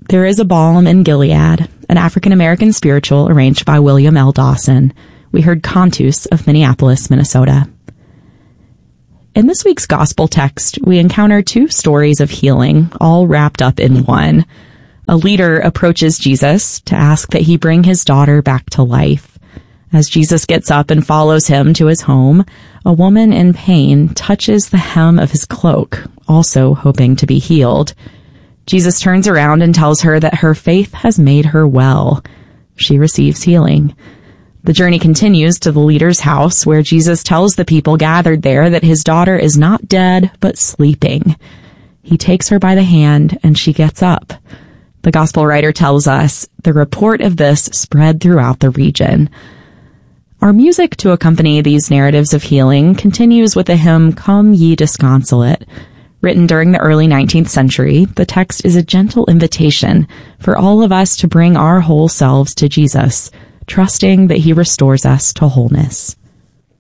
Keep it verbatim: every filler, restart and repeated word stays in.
There is a balm in Gilead, an African-American spiritual arranged by William L. Dawson. We heard Cantus of Minneapolis, Minnesota. In this week's gospel text, we encounter two stories of healing, all wrapped up in one. A leader approaches Jesus to ask that he bring his daughter back to life. As Jesus gets up and follows him to his home, a woman in pain touches the hem of his cloak, also hoping to be healed. Jesus turns around and tells her that her faith has made her well. She receives healing. The journey continues to the leader's house, where Jesus tells the people gathered there that his daughter is not dead, but sleeping. He takes her by the hand, and she gets up. The gospel writer tells us the report of this spread throughout the region. Our music to accompany these narratives of healing continues with the hymn, Come Ye Disconsolate. Written during the early nineteenth century, the text is a gentle invitation for all of us to bring our whole selves to Jesus, trusting that he restores us to wholeness.